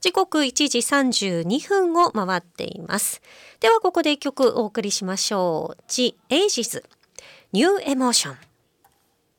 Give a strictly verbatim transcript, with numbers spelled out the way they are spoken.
時刻いちじさんじゅうにふんを回っています。ではここで一曲お送りしましょう。The Ages New Emotion。